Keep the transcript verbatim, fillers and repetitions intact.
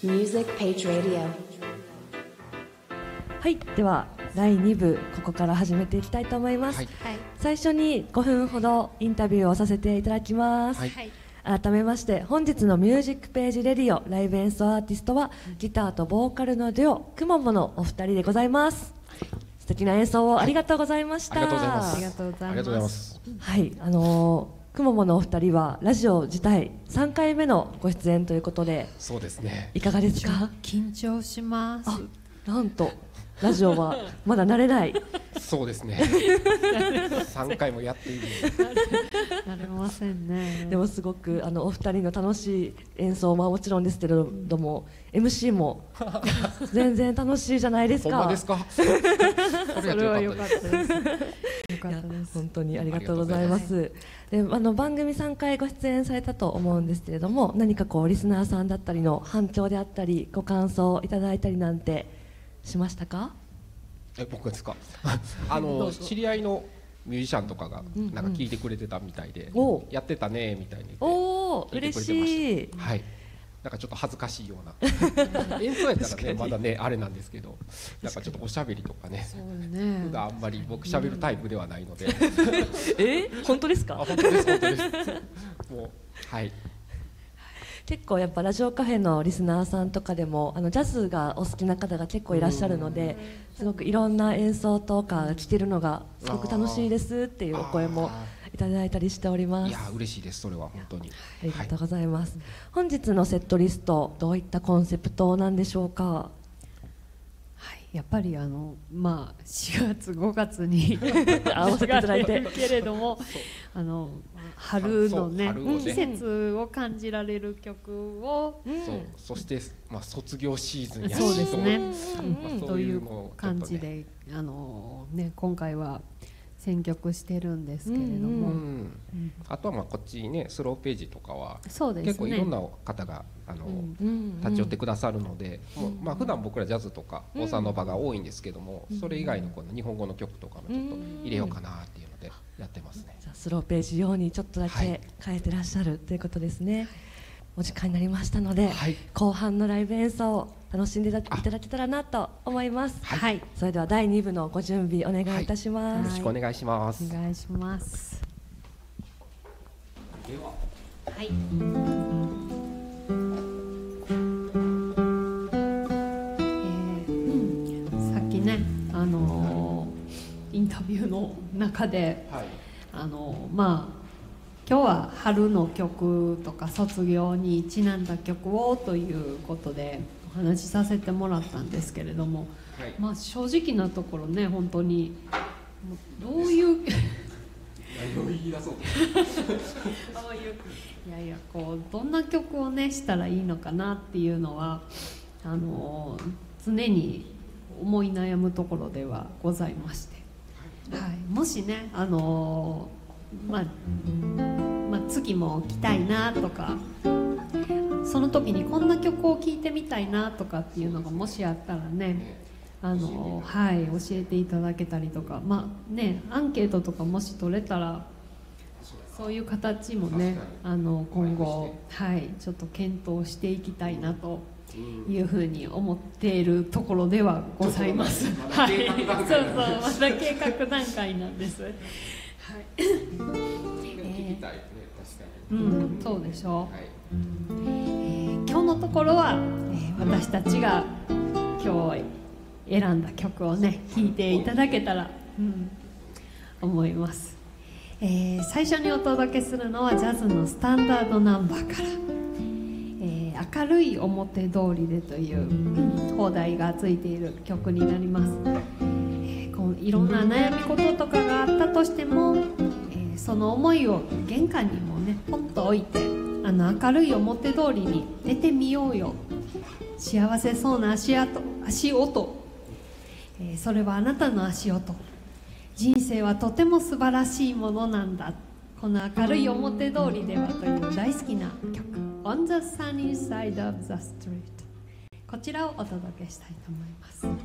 Music Page Radio。 はい、ではだいに部ここから始めていきたいと思います、はい、最初にごふんほどインタビューをさせていただきます、はい、改めまして本日のミュージックページレディオライブ演奏アーティストはギターとボーカルのデュオくもものお二人でございます。素敵な演奏をありがとうございました、 はい、ありがとうございます。 ありがとうございます。 はい、あのー、くもものお二人はラジオ自体さんかいめのご出演ということで、 そうですね、 いかがですか？ 緊張します。 あ、なんとラジオはまだ慣れないそうですねさんかいもやっている慣れませんね。 でもすごくあのお二人の楽しい演奏ももちろんですけれども、エムシー も全然楽しいじゃないですか。 ほんまですか？それは良かったです。良かったです。 本当にありがとうございます。で、あの番組さんかいご出演されたと思うんですけれども、何かこうリスナーさんだったりの反響であったりご感想いただいたりなんてしましたか？ え、僕ですか？あの知り合いのミュージシャンとかがなんか聞いてくれてたみたいで、うんうん、やってたねみたいに言っておー、嬉しい。 はい、なんかちょっと恥ずかしいような演奏やったらねまだねあれなんですけど、なんかちょっとおしゃべりとかね、普段あんまり僕しゃべるタイプではないのでえ、本当ですか？ あ、本当です本当ですもう、はい、 結構やっぱラジオカフェのリスナーさんとかでもあのジャズがお好きな方が結構いらっしゃるので、すごくいろんな演奏とか聞けるのがすごく楽しいですっていうお声もいただいたりしております。 いや嬉しいです。それは本当にありがとうございます、はい、本日のセットリストどういったコンセプトなんでしょうか？ はい、やっぱりあの、まあ、しがつごがつに合わせていただいてけれどもあの春のね、 ね、 季節を感じられる曲を、 うん、そう、そして、まあ、卒業シーズンやしそうですね、 うんうん、 という感じで、あの、ね、今回は選曲してるんですけれども、うんうん、 あとはまあこっちねスローページとかはそうですね、 結構いろんな方があの、うん、立ち寄ってくださるので、うん、まあ普段僕らジャズとかボサノバが多いんですけども、うん、それ以外のこの日本語の曲とかもちょっと入れようかなっていうのでやってますね。 じゃあスローページ用にちょっとだけ変えてらっしゃるということですね、はい、お時間になりましたので、はい、後半のライブ演奏を楽しんでいただけたらなと思います。はい、それではだいに部のご準備お願いいたします、はい、 よろしくお願いします。 お願いします。 では、 はい、えー、さっきね、あのー、インタビューの中で、はい、あのー、まあ今日は春の曲とか卒業にちなんだ曲をということでお話しさせてもらったんですけれども、はい、まあ正直なところね、本当にどういう何を言い出そういやいや、こうどんな曲をねしたらいいのかなっていうのはあの常に思い悩むところではございまして、はい、もしねあのまあまあ、次も来たいなとか、その時にこんな曲を聴いてみたいなとかっていうのがもしあったらね、あの、はい、教えていただけたりとか、まあね、アンケートとかもし取れたらそういう形もね、あの今後、はい、ちょっと検討していきたいなというふうに思っているところではございます。はい、そうそう、まだ計画段階なんです。はい。うん、そうでしょう、はい、えー、今日のところは、えー、私たちが今日選んだ曲をね聴いていただけたら、うん、思います、えー、最初にお届けするのはジャズのスタンダードナンバーから「えー、明るい表通りで」という、うん、放題がついている曲になります、えー、こういろんな悩み事とかがあったとしても、その思いを玄関にもねポンと置いて、あの明るい表通りに出てみようよ、幸せそうな足跡足音、えー、それはあなたの足音、人生はとても素晴らしいものなんだ、この明るい表通りではという大好きな曲 On the sunny side of the street、 こちらをお届けしたいと思います。